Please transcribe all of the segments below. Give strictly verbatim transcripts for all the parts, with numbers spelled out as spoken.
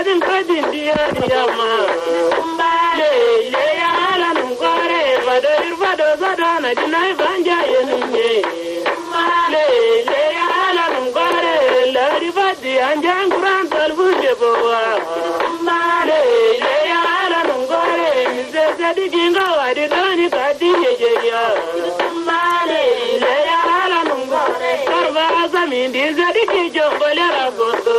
kadin kadin dia dia ma le le ya la nungare vado ir vado zadana dinai banja yenye le le ya la nungare la rivadi anjang kuran talbuje bowa le le ya la nungare mize zedi jinga wadi dani kadin ye ya le le ya la nungare karva zamin di zedi ki jongole ragoto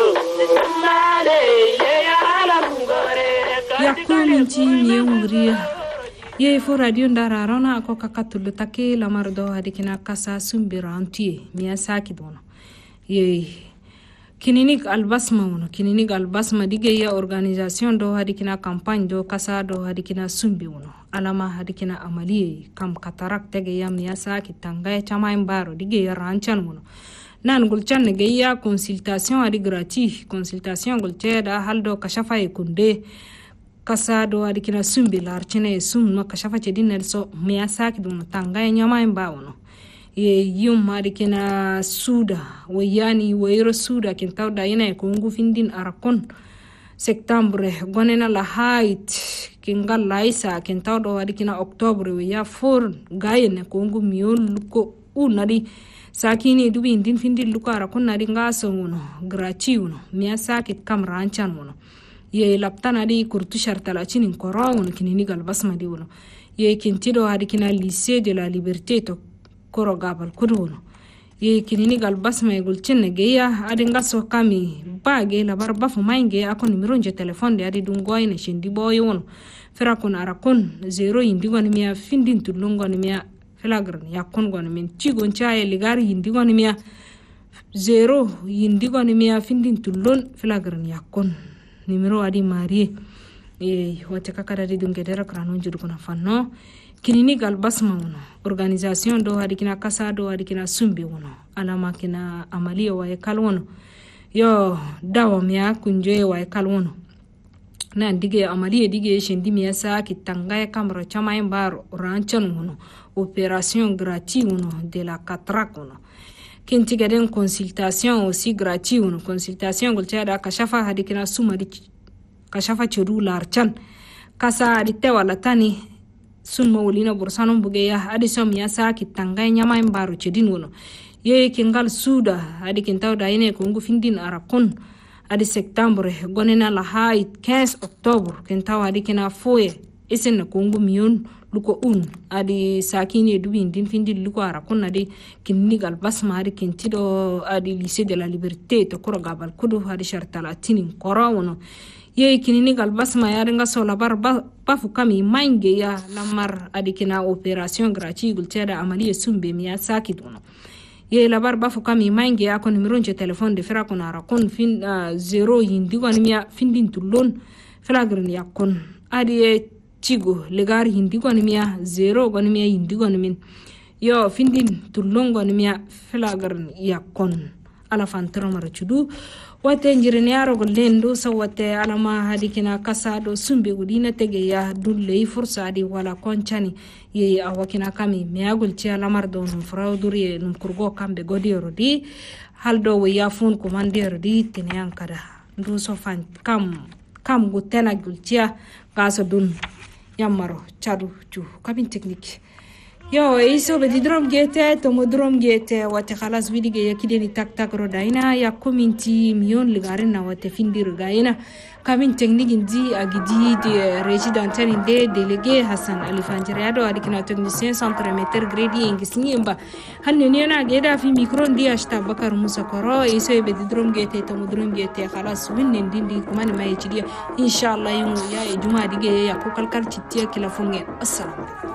yakkuminti miyeŋuriya ye fo radio ndararona ko kakatulu take lamardo hadikina kasa sumbira antuye miya saki dono ye kininik albasma wono kininik albasma dige ya organisation do hadikina campagne do kasa do hadikina sumbi wono alama hadikina amaliye kam katarak tege ya miya saki tangaya chama imbaro dige ya ranchan wono nan gulchan ne gayya consultation adi gratuit consultation gulche da haldo kashafa e kunde kasa do adi kina sumbi larchine sum no kashafa chedin nelso miya saki dun tanga nyama imba wono ye yum adi kina suda wayani wayro suda kin tawda ina ko ngu findin arakon septembre gonena la height kingal laisa kin tawdo adi kina octobre ya for gayene ko ngu miol ko unadi sakini dubi indin findi lukara kunna di ngaso ngono grachi uno miya sakit kam ranchan uno ye laptana di kurtu shartala chinin koro uno kinini galbasma di uno ye kintido hadi kina lycée de la liberté to koro gabal kudu uno ye kinini galbasma egul chenne geya adi ngaso kami bage la barba fu mainge ako nimironje telefon de adi dungoy ne shindi boy uno fera kun arakun zero indigo ni miya findin tulungo ni miya felagran yakon gon min cigon chaye ligari hindigon miya zero hindigon miya findin tullon felagran yakon numero adi marie e wate kakada di dunge dera kranon judu kuna fanno kinini galbasma wono organisation do hadi kina kasa do hadi kina sumbi wono alama kina amaliya wa ekal wono yo dawa miya kunjoye wa ekal wono nan dige amaliya dige shendi miya sa kitanga kamra chama imbaro ranchan wono opération gratuite uno de la cataracte uno kinti gaden consultation aussi gratuite uno consultation golchada kashafa hadikina suma di kashafa chodu larchan kasa adite wala tani summa wolina bursano bugeya adisom ya saki tanga nyama imbaro chedin uno ye kingal suda hadikin tawda ine ko ngu findin arakon adi septembre gonena la hay quinze octobre kintawa hadikina foye isen ko ngu miyon luko un adi sakini dubi indin findi luko arakon adi kinni galbasma adi kintido adi lycée de la liberté to koro gabal kudu adi shartala tinin koro wono ye kinini galbasma ya ringa sola bar bafu kami mange ya lamar adi kina opération gratuite gulchada amaliye sumbe miya saki dono ye labar bafu kami mange ya ko numero je téléphone de fera kona arakon fin uh, zero indigo miya findin tullon felagrin yakon adi chigo legar hindi goni miya zero goni miya hindi goni min yo findin tullon goni miya felagarn yakon ala fantro mara chudu wate njirene aro golendo so wate alama hadikina kasado sumbe gudina tege ya dulle fursa di wala konchani ye awakina kami meagul ci alamar do num frauduri num kurgo kambe godioro di haldo we yafun commander di tene ankada ndu so fan kam kam gutena gulcia gaso dun yamaro chadu ju kabin technique yo iso be drum gete to modrum gete wate khalas widige yakideni tak tak rodaina ya community mion ligarin na wate findir gaina kabin technique ndi agidi de resident inde délégué Hassan Ali Fanjariado adikina technicien centre meter grade ingisni mba hanne ne na geda fi micro ndi ashta Bakar Musa Koro iso be drum gete to modrum gete khalas winne ndindi kuma ni mai chidia inshallah yu ya juma dige ya ko kalkal titiya kila funge assalamu